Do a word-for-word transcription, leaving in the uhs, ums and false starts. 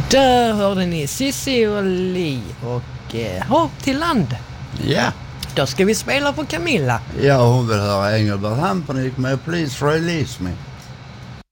Där hörde ni Sissi och Li och eh, hopp till land. Ja. Då ska vi spela på Camilla. Ja, hon vill höra Engelbert Humperdinck med Please Release Me.